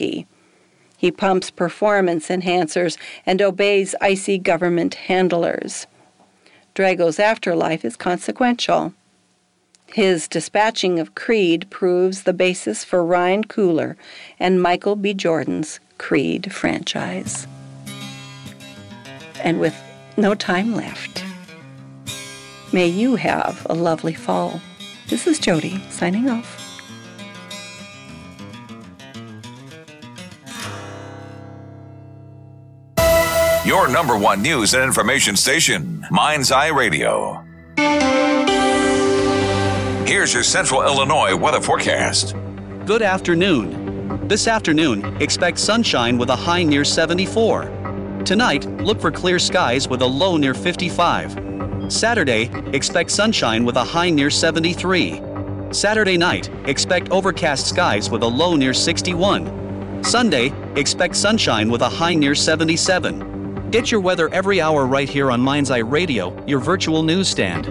He pumps performance enhancers and obeys icy government handlers. Drago's afterlife is consequential. His dispatching of Creed proves the basis for Ryan Coogler and Michael B. Jordan's Creed franchise. And with no time left, may you have a lovely fall. This is Jody, signing off. Your number one news and information station, Mind's Eye Radio. Here's your Central Illinois weather forecast. Good afternoon. This afternoon, expect sunshine with a high near 74. Tonight, look for clear skies with a low near 55. Saturday, expect sunshine with a high near 73. Saturday night, expect overcast skies with a low near 61. Sunday, expect sunshine with a high near 77. Get your weather every hour right here on Mind's Eye Radio, your virtual newsstand.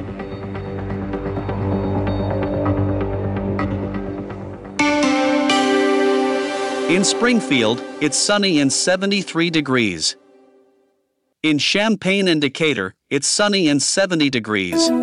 In Springfield, it's sunny and 73 degrees. In Champaign and Decatur, it's sunny and 70 degrees. Who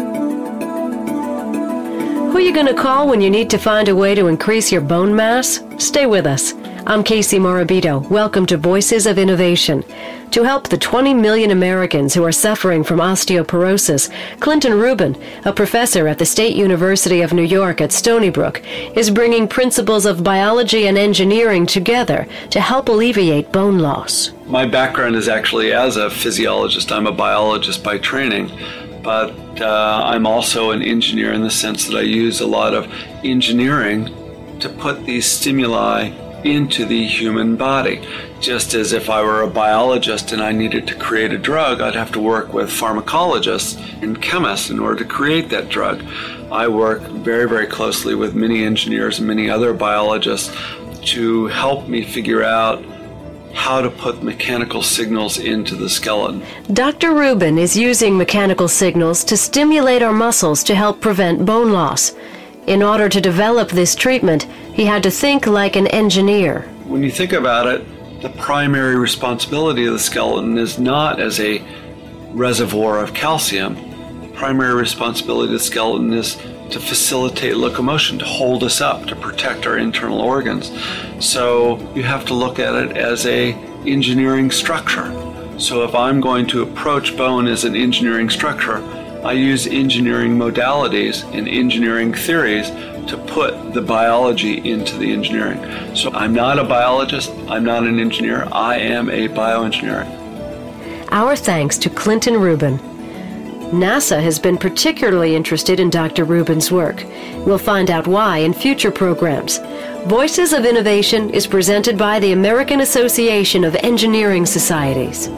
are you going to call when you need to find a way to increase your bone mass? Stay with us. I'm Casey Morabito. Welcome to Voices of Innovation. To help the 20 million Americans who are suffering from osteoporosis, Clinton Rubin, a professor at the State University of New York at Stony Brook, is bringing principles of biology and engineering together to help alleviate bone loss. My background is actually as a physiologist. I'm a biologist by training, but I'm also an engineer in the sense that I use a lot of engineering to put these stimuli into the human body. Just as if I were a biologist and I needed to create a drug, I'd have to work with pharmacologists and chemists in order to create that drug. I work very, very closely with many engineers and many other biologists to help me figure out how to put mechanical signals into the skeleton. Dr. Rubin is using mechanical signals to stimulate our muscles to help prevent bone loss. In order to develop this treatment, he had to think like an engineer. When you think about it, the primary responsibility of the skeleton is not as a reservoir of calcium. The primary responsibility of the skeleton is to facilitate locomotion, to hold us up, to protect our internal organs. So you have to look at it as a engineering structure. So if I'm going to approach bone as an engineering structure, I use engineering modalities and engineering theories to put the biology into the engineering. So I'm not a biologist, I'm not an engineer, I am a bioengineer. Our thanks to Clinton Rubin. NASA has been particularly interested in Dr. Rubin's work. We'll find out why in future programs. Voices of Innovation is presented by the American Association of Engineering Societies.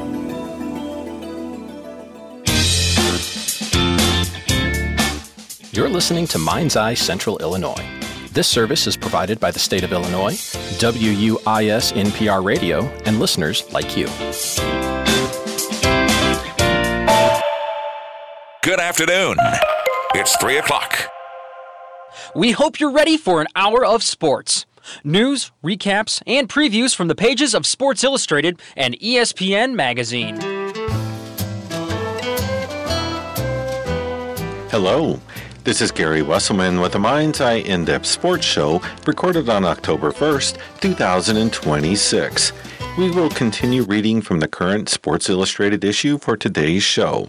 You're listening to Mind's Eye Central Illinois. This service is provided by the state of Illinois, WUIS NPR Radio, and listeners like you. Good afternoon. It's 3 o'clock. We hope you're ready for an hour of sports. News, recaps, and previews from the pages of Sports Illustrated and ESPN Magazine. Hello. This is Gary Wesselman with the Mind's Eye In-Depth Sports Show, recorded on October 1st, 2026. We will continue reading from the current Sports Illustrated issue for today's show.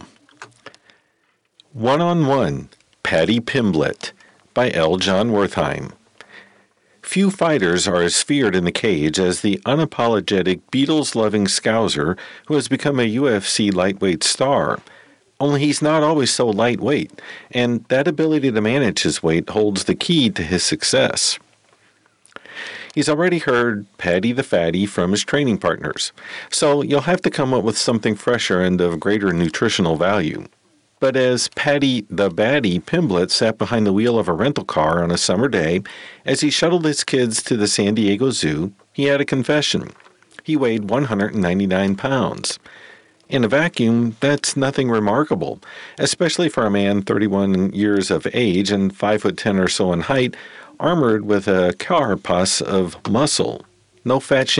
One-on-One, Paddy Pimblett, by L. John Wertheim. Few fighters are as feared in the cage as the unapologetic Beatles-loving Scouser who has become a UFC lightweight star. Only he's not always so lightweight, and that ability to manage his weight holds the key to his success. He's already heard Paddy the Fatty from his training partners, so you'll have to come up with something fresher and of greater nutritional value. But as Paddy the Batty Pimblett sat behind the wheel of a rental car on a summer day, as he shuttled his kids to the San Diego Zoo, he had a confession. He weighed 199 pounds. In a vacuum, that's nothing remarkable, especially for a man 31 years of age and 5'10" or so in height, armored with a carapace of muscle. no fat